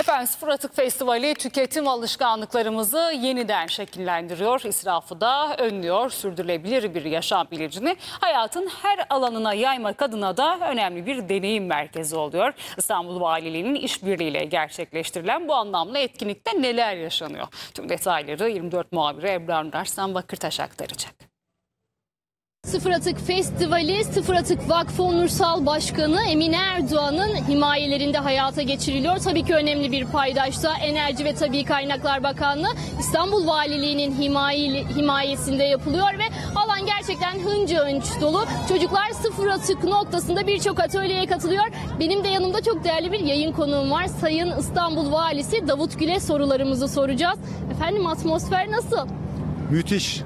Efendim, Sıfır Atık Festivali tüketim alışkanlıklarımızı yeniden şekillendiriyor. İsrafı da önlüyor. Sürdürülebilir bir yaşam bilincini hayatın her alanına yaymak adına da önemli bir deneyim merkezi oluyor. İstanbul Valiliği'nin işbirliğiyle gerçekleştirilen bu anlamlı etkinlikte neler yaşanıyor? Tüm detayları 24 muhabiri Ebrar Arslan Bakırtaş aktaracak. Sıfır Atık Festivali, Sıfır Atık Vakfı Onursal Başkanı Emine Erdoğan'ın himayelerinde hayata geçiriliyor. Tabii ki önemli bir paydaşta Enerji ve Tabii Kaynaklar Bakanlığı, İstanbul Valiliği'nin himayesinde yapılıyor ve alan gerçekten hınca hınç dolu. Çocuklar sıfır atık noktasında birçok atölyeye katılıyor. Benim de yanımda çok değerli bir yayın konuğum var. Sayın İstanbul Valisi Davut Gül'e sorularımızı soracağız. Efendim, atmosfer nasıl? Müthiş.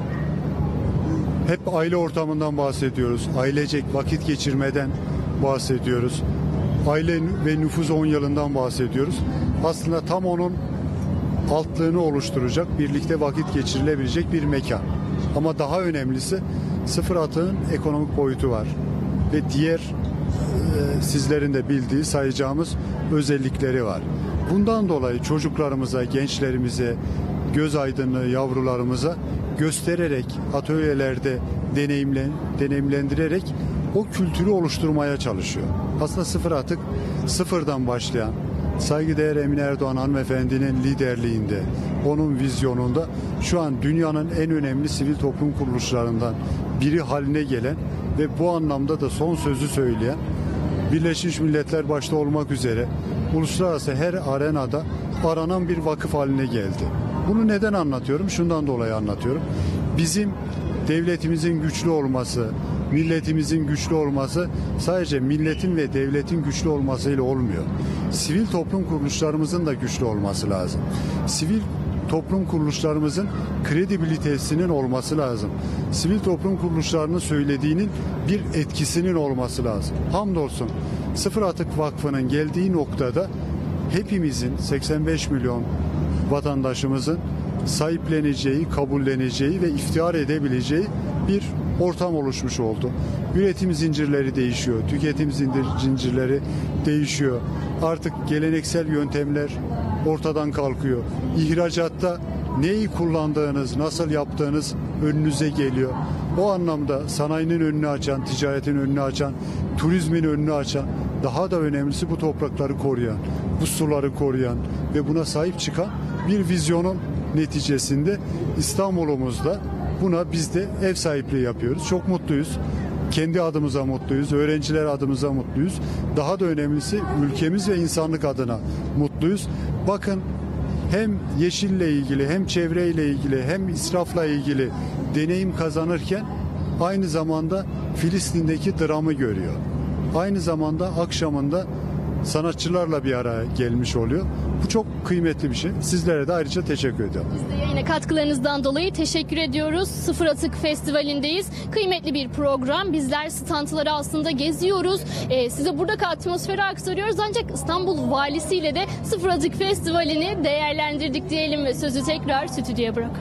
Hep aile ortamından bahsediyoruz. Ailecek vakit geçirmeden bahsediyoruz. Aile ve nüfus 10 yılından bahsediyoruz. Aslında tam onun altlığını oluşturacak, birlikte vakit geçirilebilecek bir mekan. Ama daha önemlisi sıfır atığın ekonomik boyutu var. Ve diğer sizlerin de bildiği, sayacağımız özellikleri var. Bundan dolayı çocuklarımıza, gençlerimize, göz aydınlığı yavrularımıza göstererek, atölyelerde deneyimlendirerek o kültürü oluşturmaya çalışıyor. Aslında sıfır atık sıfırdan başlayan, saygıdeğer Emine Erdoğan hanımefendinin liderliğinde, onun vizyonunda şu an dünyanın en önemli sivil toplum kuruluşlarından biri haline gelen ve bu anlamda da son sözü söyleyen, Birleşmiş Milletler başta olmak üzere uluslararası her arenada aranan bir vakıf haline geldi. Bunu neden anlatıyorum? Şundan dolayı anlatıyorum. Bizim devletimizin güçlü olması, milletimizin güçlü olması sadece milletin ve devletin güçlü olmasıyla olmuyor. Sivil toplum kuruluşlarımızın da güçlü olması lazım. Sivil toplum kuruluşlarımızın kredibilitesinin olması lazım. Sivil toplum kuruluşlarının söylediğinin bir etkisinin olması lazım. Hamdolsun Sıfır Atık Vakfı'nın geldiği noktada hepimizin 85 milyon vatandaşımızın sahipleneceği, kabulleneceği ve iftihar edebileceği bir ortam oluşmuş oldu. Üretim zincirleri değişiyor, tüketim zincirleri değişiyor. Artık geleneksel yöntemler ortadan kalkıyor. İhracatta neyi kullandığınız, nasıl yaptığınız önünüze geliyor. O anlamda sanayinin önünü açan, ticaretin önünü açan, turizmin önünü açan, daha da önemlisi bu toprakları koruyan, bu suları koruyan ve buna sahip çıkan bir vizyonun neticesinde İstanbul'umuzda buna biz de ev sahipliği yapıyoruz. Çok mutluyuz. Kendi adımıza mutluyuz, öğrenciler adımıza mutluyuz. Daha da önemlisi ülkemiz ve insanlık adına mutluyuz. Bakın, hem yeşille ilgili, hem çevreyle ilgili, hem israfla ilgili deneyim kazanırken aynı zamanda Filistin'deki dramı görüyor. Aynı zamanda akşamında sanatçılarla bir araya gelmiş oluyor. Bu çok kıymetli bir şey. Sizlere de ayrıca teşekkür ediyorum. Biz de yayına katkılarınızdan dolayı teşekkür ediyoruz. Sıfır Atık Festivali'ndeyiz. Kıymetli bir program. Bizler standları aslında geziyoruz. Size buradaki atmosferi aktarıyoruz. Ancak İstanbul Valisiyle de Sıfır Atık Festivali'ni değerlendirdik diyelim ve sözü tekrar stüdyoya bırakalım.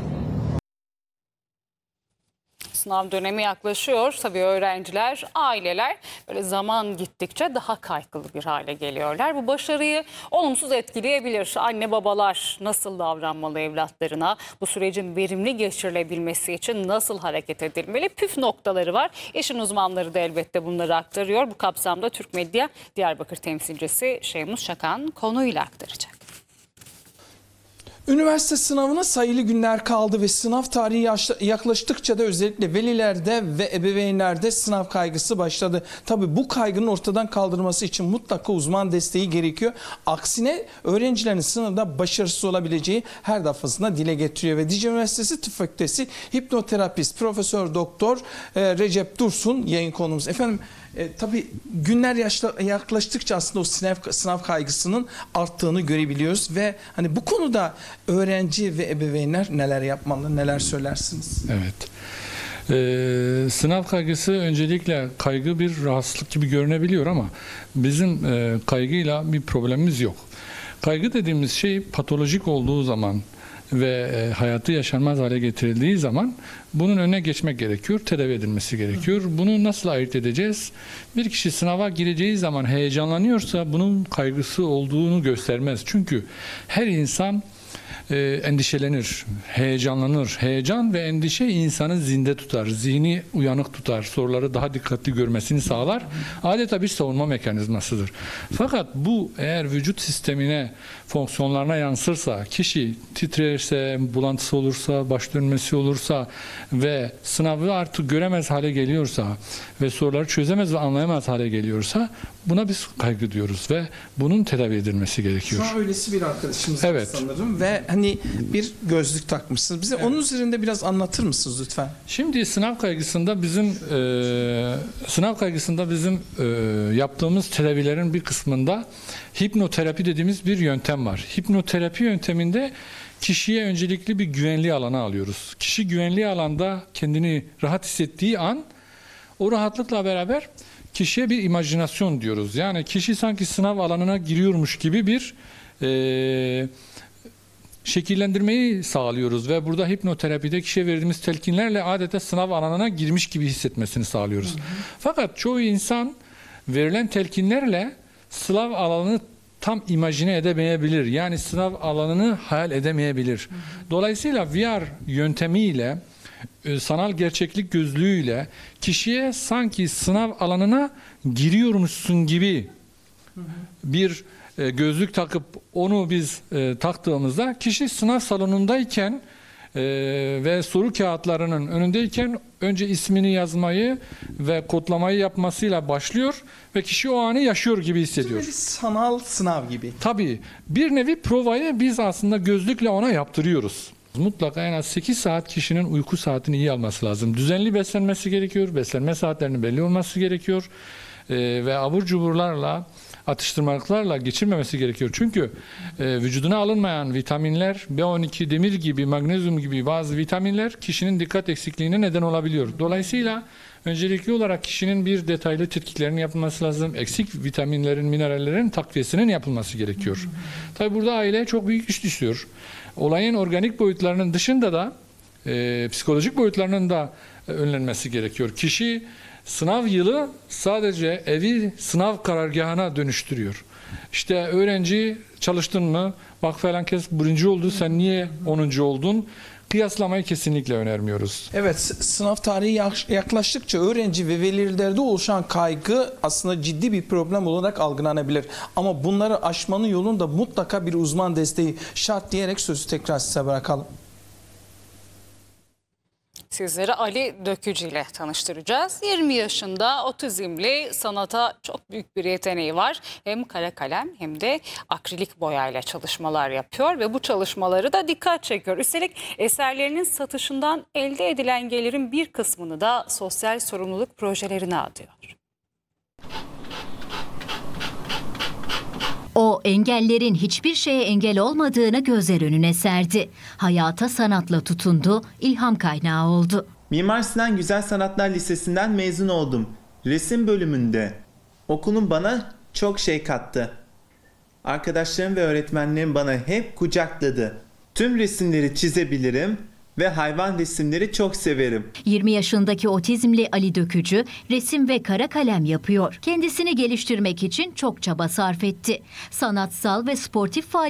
Sınav dönemi yaklaşıyor. Tabii öğrenciler, aileler böyle zaman gittikçe daha kaygılı bir hale geliyorlar. Bu başarıyı olumsuz etkileyebilir. Anne babalar nasıl davranmalı evlatlarına? Bu sürecin verimli geçirilebilmesi için nasıl hareket edilmeli? Püf noktaları var. İşin uzmanları da elbette bunları aktarıyor. Bu kapsamda Türk Medya Diyarbakır temsilcisi Şeymus Şakan konuyla aktaracak. Üniversite sınavına sayılı günler kaldı ve sınav tarihi yaklaştıkça da özellikle velilerde ve ebeveynlerde sınav kaygısı başladı. Tabii bu kaygının ortadan kaldırılması için mutlaka uzman desteği gerekiyor. Aksine öğrencilerin sınavda başarısız olabileceği her defasında dile getiriyor ve Dicle Üniversitesi Tıp Fakültesi hipnoterapist Profesör Doktor Recep Dursun yayın konumuz. Efendim, tabii günler yaklaştıkça aslında o sınav kaygısının arttığını görebiliyoruz ve hani bu konuda öğrenci ve ebeveynler neler yapmalı, neler söylersiniz? Evet. Sınav kaygısı öncelikle kaygı bir rahatsızlık gibi görünebiliyor ama bizim kaygıyla bir problemimiz yok. Kaygı dediğimiz şey patolojik olduğu zaman ve hayatı yaşanmaz hale getirildiği zaman bunun önüne geçmek gerekiyor, tedavi edilmesi gerekiyor. Bunu nasıl ayırt edeceğiz? Bir kişi sınava gireceği zaman heyecanlanıyorsa bunun kaygısı olduğunu göstermez. Çünkü her insan endişelenir, heyecanlanır. Heyecan ve endişe insanı zinde tutar, zihni uyanık tutar, soruları daha dikkatli görmesini sağlar. Adeta bir savunma mekanizmasıdır. Fakat bu eğer vücut sistemine, fonksiyonlarına yansırsa, kişi titrerse, bulantısı olursa, baş dönmesi olursa ve sınavı artık göremez hale geliyorsa ve soruları çözemez ve anlayamaz hale geliyorsa buna biz kaygı diyoruz ve bunun tedavi edilmesi gerekiyor. Şu an öylesi bir arkadaşımız var Evet. sanırım ve hani bir gözlük takmışsınız. Bize onun üzerinde biraz anlatır mısınız lütfen? Şimdi sınav kaygısında bizim yaptığımız tedavilerin bir kısmında hipnoterapi dediğimiz bir yöntem var. Hipnoterapi yönteminde kişiye öncelikli bir güvenli alana alıyoruz. Kişi güvenli alanda kendini rahat hissettiği an o rahatlıkla beraber kişiye bir imajinasyon diyoruz. Yani kişi sanki sınav alanına giriyormuş gibi bir şekillendirmeyi sağlıyoruz ve burada hipnoterapide kişiye verdiğimiz telkinlerle adeta sınav alanına girmiş gibi hissetmesini sağlıyoruz. Fakat çoğu insan verilen telkinlerle sınav alanını tam imajine edemeyebilir. Yani sınav alanını hayal edemeyebilir. Dolayısıyla VR yöntemiyle, sanal gerçeklik gözlüğüyle kişiye sanki sınav alanına giriyormuşsun gibi bir gözlük takıp onu biz taktığımızda kişi sınav salonundayken ve soru kağıtlarının önündeyken önce ismini yazmayı ve kodlamayı yapmasıyla başlıyor ve kişi o anı yaşıyor gibi hissediyor. Bir sanal sınav gibi. Tabii bir nevi provayı biz aslında gözlükle ona yaptırıyoruz. Mutlaka en az 8 saat kişinin uyku saatini iyi alması lazım. Düzenli beslenmesi gerekiyor. Beslenme saatlerinin belli olması gerekiyor. Ve abur cuburlarla, atıştırmalıklarla geçirmemesi gerekiyor. Çünkü vücuduna alınmayan vitaminler, B12, demir gibi, magnezyum gibi bazı vitaminler kişinin dikkat eksikliğine neden olabiliyor. Dolayısıyla öncelikli olarak kişinin bir detaylı tetkiklerinin yapılması lazım. Eksik vitaminlerin, minerallerin takviyesinin yapılması gerekiyor. Tabii burada aileye çok büyük iş düşüyor. Olayın organik boyutlarının dışında da psikolojik boyutlarının da önlenmesi gerekiyor. Kişi sınav yılı sadece evi sınav karargahına dönüştürüyor. İşte öğrenci çalıştın mı? Bak falan kez birinci oldu, sen niye 10. oldun? Kıyaslamayı kesinlikle önermiyoruz. Evet, sınav tarihi yaklaştıkça öğrenci ve velilerde oluşan kaygı aslında ciddi bir problem olarak algılanabilir. Ama bunları aşmanın yolunda mutlaka bir uzman desteği şart diyerek sözü tekrar size bırakalım. Sizleri Ali Dökücü ile tanıştıracağız. 20 yaşında otizmli, sanata çok büyük bir yeteneği var. Hem kara kalem hem de akrilik boyayla çalışmalar yapıyor ve bu çalışmaları da dikkat çekiyor. Üstelik eserlerinin satışından elde edilen gelirin bir kısmını da sosyal sorumluluk projelerine adıyor. O engellerin hiçbir şeye engel olmadığını gözler önüne serdi. Hayata sanatla tutundu, ilham kaynağı oldu. Mimar Sinan Güzel Sanatlar Lisesi'nden mezun oldum. Resim bölümünde. Okulum bana çok şey kattı. Arkadaşlarım ve öğretmenlerim bana hep kucakladı. Tüm resimleri çizebilirim ve hayvan resimleri çok severim. 20 yaşındaki otizmli Ali Dökücü resim ve kara kalem yapıyor. Kendisini geliştirmek için çok çaba sarf etti. Sanatsal ve sportif faaliyetler